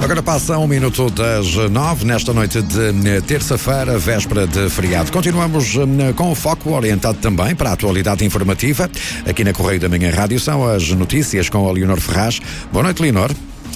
Agora passa 1 minuto das 9, nesta noite de terça-feira, véspera de feriado. Continuamos com o foco orientado também para a atualidade informativa. Aqui na Correio da Manhã Rádio são as notícias com a Leonor Ferraz. Boa noite, Leonor.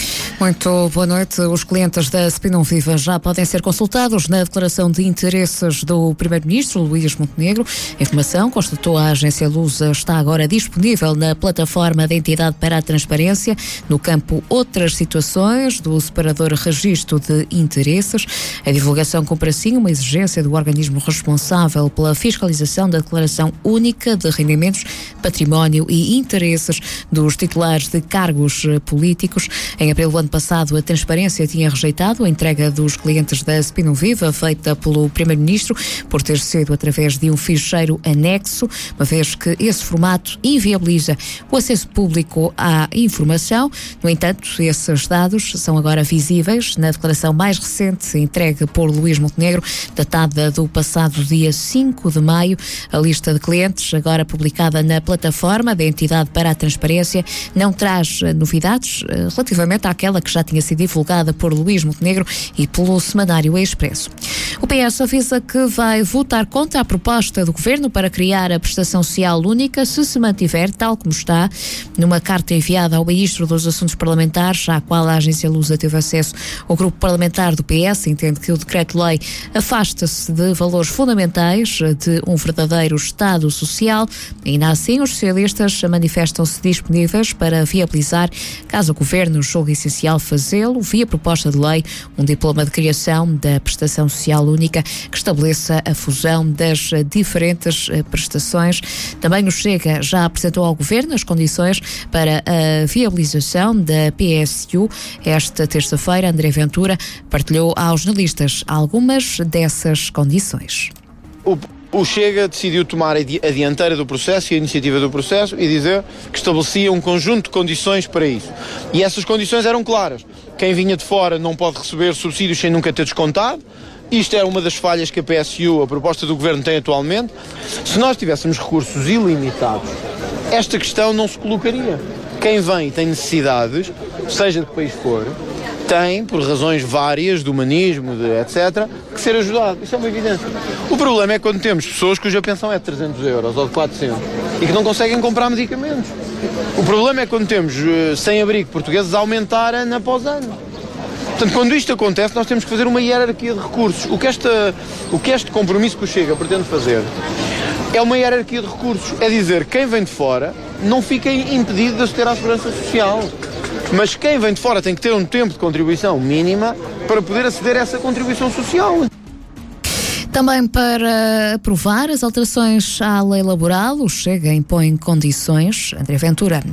Muito boa noite. Os clientes da Spinum Viva já podem ser consultados na declaração de interesses do Primeiro-Ministro, Luís Montenegro. A informação, constatou a agência Lusa, está agora disponível na plataforma da entidade para a transparência, no campo Outras Situações, do separador Registro de Interesses. A divulgação cumpre assim uma exigência do organismo responsável pela fiscalização da declaração única de rendimentos, património e interesses dos titulares de cargos políticos. Em abril do ano passado, a Transparência tinha rejeitado a entrega dos clientes da Spinum Viva feita pelo Primeiro-Ministro por ter sido através de um ficheiro anexo, uma vez que esse formato inviabiliza o acesso público à informação. No entanto, esses dados são agora visíveis na declaração mais recente entregue por Luís Montenegro, datada do passado dia 5 de maio. A lista de clientes, agora publicada na plataforma da entidade para a transparência, não traz novidades relativamente àquela que já tinha sido divulgada por Luís Montenegro e pelo semanário Expresso. O PS avisa que vai votar contra a proposta do Governo para criar a prestação social única se mantiver tal como está. Numa carta enviada ao Ministro dos Assuntos Parlamentares, à qual a agência Lusa teve acesso, o grupo parlamentar do PS entende que o decreto-lei afasta-se de valores fundamentais de um verdadeiro Estado Social. Ainda assim, os socialistas manifestam-se disponíveis para viabilizar, caso o Governo julgue essencial fazê-lo, via proposta de lei, um diploma de criação da prestação social única que estabeleça a fusão das diferentes prestações. Também o Chega já apresentou ao Governo as condições para a viabilização da PSU. Esta terça-feira, André Ventura partilhou aos jornalistas algumas dessas condições. O Chega decidiu tomar a dianteira do processo e a iniciativa do processo e dizer que estabelecia um conjunto de condições para isso. E essas condições eram claras. Quem vinha de fora não pode receber subsídios sem nunca ter descontado. Isto é uma das falhas que a PSU, a proposta do Governo, tem atualmente. Se nós tivéssemos recursos ilimitados, esta questão não se colocaria. Quem vem e tem necessidades, seja de que país for, tem, por razões várias, de humanismo, etc., que ser ajudado. Isso é uma evidência. O problema é quando temos pessoas cuja pensão é de 300 euros ou de 400 e que não conseguem comprar medicamentos. O problema é quando temos sem-abrigo portugueses a aumentar ano após ano. Portanto, quando isto acontece, nós temos que fazer uma hierarquia de recursos. O que este compromisso que o Chega pretende fazer é uma hierarquia de recursos. É dizer, quem vem de fora não fica impedido de aceder à segurança social. Mas quem vem de fora tem que ter um tempo de contribuição mínima para poder aceder a essa contribuição social. Também para aprovar as alterações à lei laboral, o Chega impõe condições. André Ventura